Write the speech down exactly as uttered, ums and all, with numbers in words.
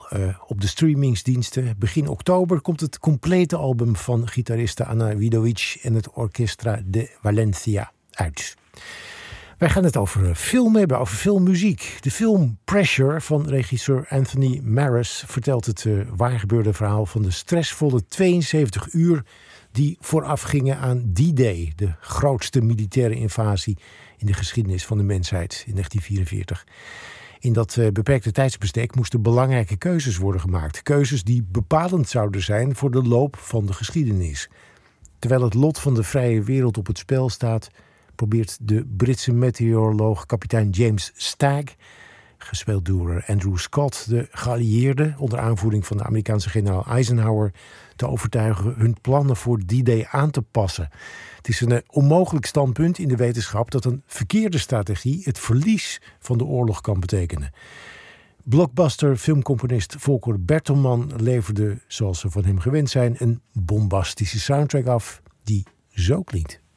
uh, op de streamingsdiensten. Begin oktober komt het complete album van gitariste Ana Vidovic en het Orchestra de Valencia uit. Wij gaan het over film hebben, over filmmuziek. De film Pressure van regisseur Anthony Maras vertelt het uh, waargebeurde verhaal van de stressvolle tweeënzeventig uur die voorafgingen aan D-Day, de grootste militaire invasie in de geschiedenis van de mensheid in negentien vierenveertig. In dat uh, beperkte tijdsbestek moesten belangrijke keuzes worden gemaakt. Keuzes die bepalend zouden zijn voor de loop van de geschiedenis. Terwijl het lot van de vrije wereld op het spel staat, probeert de Britse meteoroloog kapitein James Stagg, gespeeld door Andrew Scott, de geallieerden onder aanvoering van de Amerikaanse generaal Eisenhower, te overtuigen hun plannen voor D-Day aan te passen. Het is een onmogelijk standpunt in de wetenschap dat een verkeerde strategie het verlies van de oorlog kan betekenen. Blockbuster filmcomponist Volker Bertelman leverde, zoals ze van hem gewend zijn, een bombastische soundtrack af die zo klinkt.